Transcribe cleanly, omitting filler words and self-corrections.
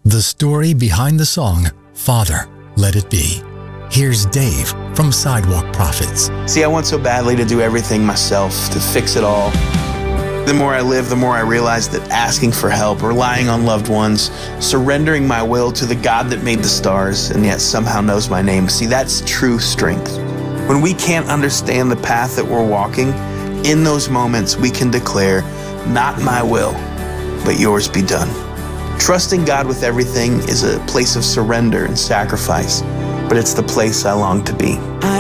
The story behind the song, Father, Let It Be. Here's Dave from Sidewalk Prophets. See, I want so badly to do everything myself, to fix it all. The more I live, the more I realize that asking for help, relying on loved ones, surrendering my will to the God that made the stars and yet somehow knows my name, see, that's true strength. When we can't understand the path that we're walking, in those moments we can declare, not my will, but yours be done. Trusting God with everything is a place of surrender and sacrifice, but it's the place I long to be.